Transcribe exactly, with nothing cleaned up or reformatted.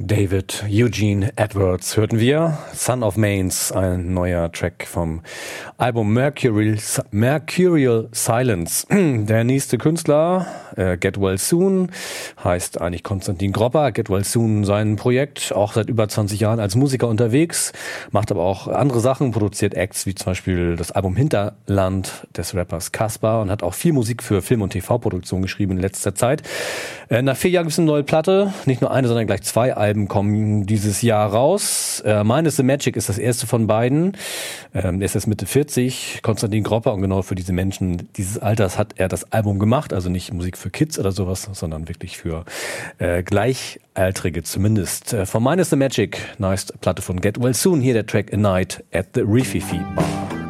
David Eugene Edwards hörten wir. Son of Mains, ein neuer Track vom Album Mercurial, Mercurial Silence. Der nächste Künstler, äh, Get Well Soon, heißt eigentlich Konstantin Gropper. Get Well Soon, sein Projekt, auch seit über zwanzig Jahren als Musiker unterwegs, macht aber auch andere Sachen, produziert Acts wie zum Beispiel das Album Hinterland des Rappers Caspar und hat auch viel Musik für Film- und T V-Produktion geschrieben in letzter Zeit. Äh, nach vier Jahren gibt es eine neue Platte, nicht nur eine, sondern gleich zwei Alben kommen dieses Jahr raus. Äh, Mine is the Magic ist das erste von beiden. Ähm, er ist jetzt Mitte vierzig, Konstantin Gropper, und genau für diese Menschen dieses Alters hat er das Album gemacht, also nicht Musik für Kids oder sowas, sondern wirklich für äh, Gleichaltrige zumindest. Äh, von Mine is the Magic, nice Platte von Get Well Soon, hier der Track A Night at the Rififi Bar.